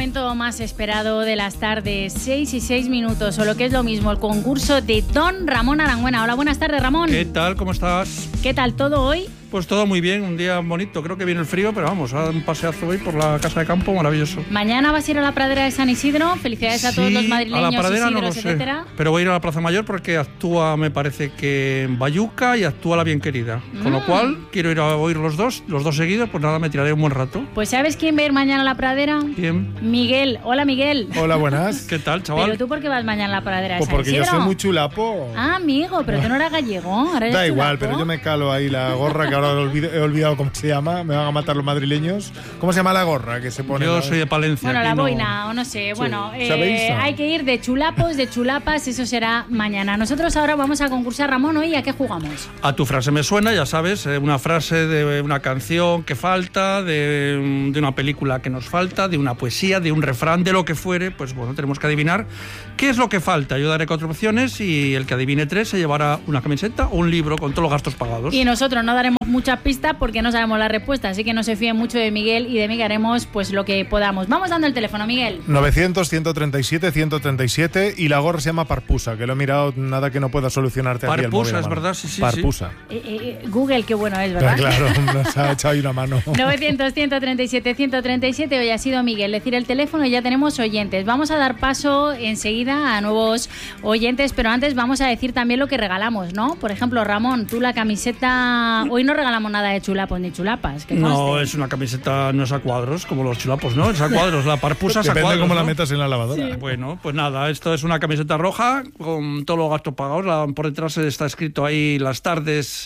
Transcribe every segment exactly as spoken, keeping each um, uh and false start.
momento más esperado de las tardes, seis y seis minutos, o lo que es lo mismo, el concurso de Don Ramón Arangüena. Hola, buenas tardes, Ramón. ¿Qué tal? ¿Cómo estás? ¿Qué tal todo hoy? Pues todo muy bien, un día bonito. Creo que viene el frío, pero vamos, a dar un paseazo hoy por la casa de campo, maravilloso. Mañana vas a ir a la pradera de San Isidro. Felicidades sí, a todos los madrileños, a la pradera Isidros, no lo sé, etcétera. pero voy a ir a la Plaza Mayor porque actúa, me parece que en Bayuca y actúa La Bien Querida. Con mm. lo cual, quiero ir a oír los dos, los dos seguidos, pues nada, me tiraré un buen rato. Pues ¿sabes quién va a ir mañana a la pradera? ¿Quién? Miguel. Hola, Miguel. Hola, buenas. ¿Qué tal, chaval? ¿Pero tú por qué vas mañana a la pradera de pues San porque Isidro? Yo soy muy chulapo. Ah, amigo, pero tú no eras gallego. Ahora eres da igual, chulapo. pero yo me calo ahí la gorra, que ahora he olvidado, he olvidado cómo se llama. Me van a matar los madrileños. ¿Cómo se llama la gorra que se pone? Yo la... soy de Palencia. Bueno, la no... boina, o no sé. Sí. Bueno, eh, ¿Sabéis? hay que ir de chulapos, de chulapas, eso será mañana. Nosotros ahora vamos a concursar, Ramón, hoy, ¿a qué jugamos? A tu frase me suena, ya sabes, una frase de una canción que falta, de, de una película que nos falta, de una poesía, de un refrán, de lo que fuere. Pues bueno, tenemos que adivinar qué es lo que falta. Yo daré cuatro opciones y el que adivine tres se llevará una camiseta o un libro con todos los gastos pagados. Y nosotros no daremos muchas pistas porque no sabemos la respuesta, así que no se fíen mucho de Miguel y de mí, que haremos pues lo que podamos. Vamos dando el teléfono, Miguel. novecientos, ciento treinta y siete, ciento treinta y siete y la gorra se llama Parpusa, que lo he mirado, nada que no pueda solucionarte aquí el móvil. Parpusa, es verdad, sí, sí. Parpusa. Sí. Eh, eh, Google, qué bueno es, ¿verdad? Claro, nos ha echado ahí una mano. novecientos, ciento treinta y siete, ciento treinta y siete, hoy ha sido Miguel decir el teléfono y ya tenemos oyentes. Vamos a dar paso enseguida a nuevos oyentes, pero antes vamos a decir también lo que regalamos, ¿no? Por ejemplo, Ramón, tú la camiseta... Hoy no regalamos nada de chulapos ni chulapas. Que no, es una camiseta, no es a cuadros, como los chulapos, ¿no? Es a cuadros, la Parpusa es a cuadros. Depende cómo ¿no? la metas en la lavadora. Sí. Bueno, pues nada, esto es una camiseta roja con todos los gastos pagados. La, por detrás está escrito ahí las tardes,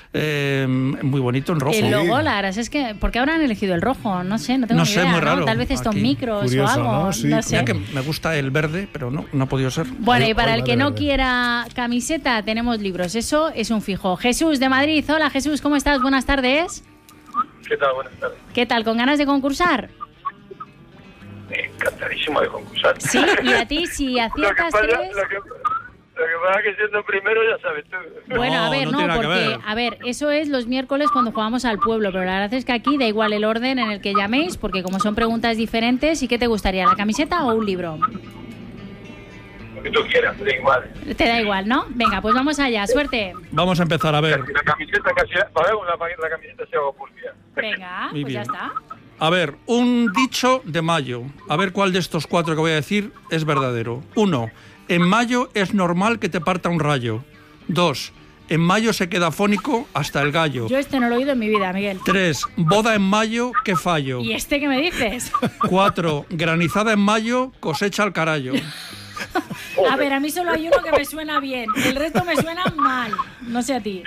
eh, muy bonito, en rojo. El logo, la verdad es que... ¿Por qué habrán elegido el rojo? No sé, no tengo no ni sé, idea. muy raro. ¿no? Tal vez estos Aquí. micros Curioso, o algo. ¿no? Sí, no sé. Mira que me gusta el verde, pero no, no ha podido ser. Bueno, y para Hoy el que vale no verde. quiera camiseta, tenemos libros. Eso es un fijo. Jesús, de Madrid. Hola, Jesús, ¿cómo estás? Buenas tardes. ¿Qué tal? Buenas tardes. ¿Qué tal? ¿Con ganas de concursar? Encantadísimo de concursar. Sí, y a ti, si Lo que aciertas pasa, tres... lo que, lo que pasa es que siendo primero ya sabes tú. Bueno, No, a ver, no no, tiene nada que porque, ver. a ver, eso es los miércoles cuando jugamos al pueblo, pero la verdad es que aquí da igual el orden en el que llaméis, porque como son preguntas diferentes, ¿y qué te gustaría, la camiseta o un libro? Lo que tú quieras, da igual. Te da igual, ¿no? Venga, pues vamos allá, suerte. Vamos a empezar a ver. La camiseta casi... Para ver, la, la camiseta se hago por día. Venga, Muy pues ya bien. está. A ver, un dicho de mayo. A ver cuál de estos cuatro que voy a decir es verdadero. Uno, en mayo es normal que te parta un rayo. Dos, en mayo se queda afónico hasta el gallo. Yo este no lo he oído en mi vida, Miguel. Tres, boda en mayo, qué fallo. ¿Y este qué me dices? Cuatro, granizada en mayo, cosecha al carallo. A ver, a mí solo hay uno que me suena bien, el resto me suena mal. No sé a ti.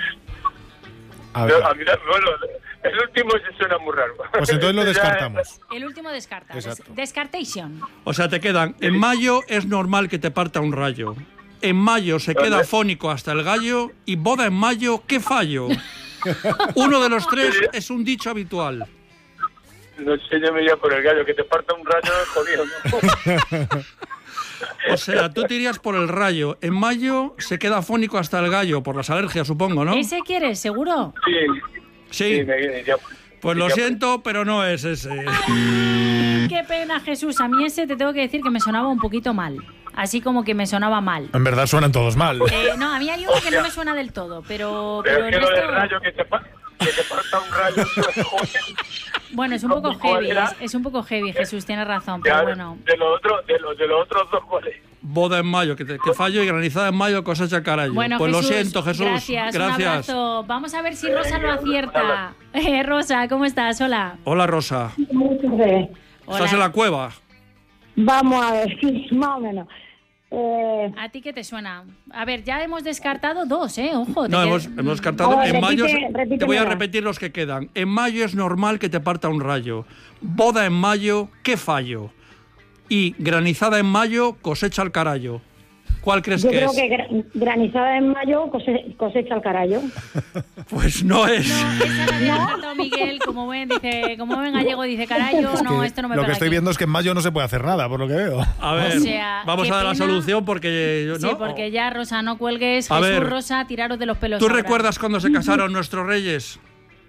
A ver, Yo, a mí, bueno, el último se suena muy raro. pues entonces lo Ya, descartamos. El último descarta. Exacto. Descartation. O sea, te quedan, en mayo es normal que te parta un rayo. En mayo se queda afónico hasta el gallo. Y boda en mayo, qué fallo. Uno de los tres es un dicho habitual. No sé, yo me iría por el gallo, que te parta un rayo jodido, ¿no? O sea, tú te irías por el rayo. En mayo se queda afónico hasta el gallo, por las alergias, supongo, ¿no? ¿Ese quieres, seguro? Sí, Sí. sí, me iría por- Pues lo iría por- siento, pero no es ese. Qué pena, Jesús. A mí ese te tengo que decir que me sonaba un poquito mal. Así como que me sonaba mal. En verdad suenan todos mal. Eh, no, a mí hay uno que no me suena del todo, pero, Pero pero es el que lo del resto... rayo, que te, pa- que te parta un rayo, joder. Bueno, es un poco ¿Cuál heavy, era? es, es un poco heavy, Jesús, tienes razón, pero Ya, bueno. de los otros, de los, de los otros dos, ¿cuáles? Boda en mayo, que, te, que fallo, y granizada en mayo, cosecha al carallo. Bueno, pues Jesús, lo siento, Jesús. Gracias, un Gracias. abrazo. Vamos a ver si Rosa lo acierta. Eh, Rosa, ¿cómo estás? Hola. Hola, Rosa. Hola. ¿Estás en la cueva? Vamos a ver, sí, más o menos. Eh, ¿A ti qué te suena? A ver, ya hemos descartado dos, ¿eh? Ojo. te No, qued- hemos, hemos descartado. Ahora, En mayo, repite- repítemela. te voy a repetir los que quedan. En mayo es normal que te parta un rayo. Boda en mayo, qué fallo. Y granizada en mayo, cosecha al carallo. ¿Cuál crees yo que creo es? que gra- granizada en mayo cose- cosecha el carallo. Pues no es. No, esa la había descartado Miguel, como buen, dice, como buen gallego dice, carayo, Es no, que esto no me lo pega que estoy aquí. viendo es que en mayo no se puede hacer nada, por lo que veo. A ver, O sea, vamos qué a dar la pena. solución porque yo, Sí, ¿no? porque ya, Rosa, no cuelgues. A Jesús, ver, Rosa, tiraros de los pelos ¿Tú ahora. recuerdas cuando se casaron nuestros reyes?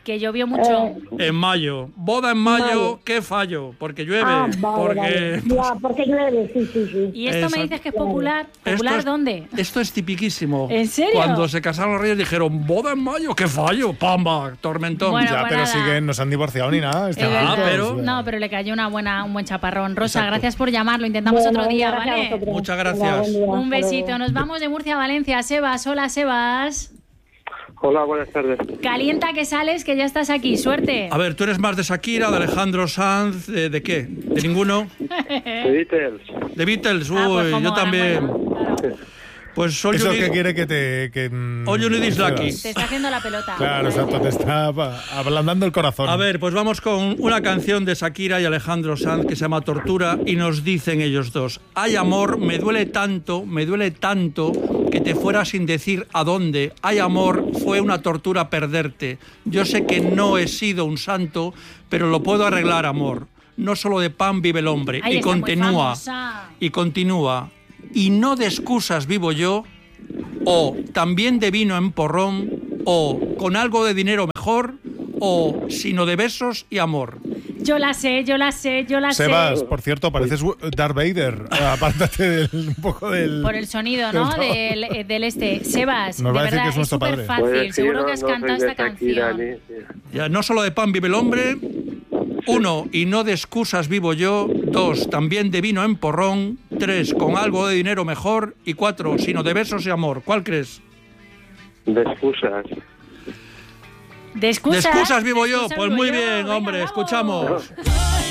Que llovió mucho. Eh, En mayo. Boda en mayo, Mayo. qué fallo. Porque llueve. ah, vale, porque... vale. Ya, porque llueve, sí, sí, sí. ¿Y esto Exacto. me dices que es popular? Esto ¿Popular es- dónde? Esto es tipiquísimo. ¿En serio? Cuando se casaron los reyes dijeron, boda en mayo, qué fallo. Pamba, tormentón. Bueno, Ya, pues pero nada. siguen, no se han divorciado ni nada. Es están verdad. juntos, pero- o sea. No, pero le cayó una buena, un buen chaparrón. Rosa, Exacto. gracias por llamarlo. Intentamos Bueno, otro día, gracias a ¿vale? vosotros. Muchas Venga, gracias. buen día, Un hasta besito. luego. Nos vamos de Murcia a Valencia. Sebas, hola Sebas. Hola, buenas tardes. Calienta que sales, que ya estás aquí. Suerte. A ver, ¿tú eres más de Shakira, de Alejandro Sanz, de, de qué? ¿De ninguno? The Beatles. ¿De Beatles? Uy, Ah, pues como yo también. Ramón, claro. Pues soy Eso yo. que quiere que te... Que, mm, All you need is lucky. Te está haciendo la pelota. Claro, exacto, te está pa- ablandando el corazón. A ver, pues vamos con una canción de Shakira y Alejandro Sanz que se llama Tortura y nos dicen ellos dos: ay amor, me duele tanto, me duele tanto que te fuera sin decir a dónde. Ay amor, fue una tortura perderte. Yo sé que no he sido un santo, pero lo puedo arreglar, amor. No solo de pan vive el hombre. Ay, y está muy continúa, famosa. y continúa. Y no de excusas vivo yo, o también de vino en porrón, o con algo de dinero mejor, o sino de besos y amor. Yo la sé, yo la sé, yo la Sebas, sé. por cierto, pareces Darth Vader. Apártate del- un poco del... Por el sonido, ¿no? Del, eh, del este. Sebas, Nos de va a decir verdad, que es es nuestro súper padre. fácil. Pues sí, Seguro no- que has no cantado soy esta de Shakira canción. ni- Ya, no solo de pan vive el hombre, uno, y no de excusas vivo yo, dos, también de vino en porrón, tres, con algo de dinero mejor, y cuatro, sino de besos y amor. ¿Cuál crees? De excusas. De excusas. De excusas vivo de yo. excusas Pues vivo muy yo. bien, Venga, hombre, vamos. escuchamos.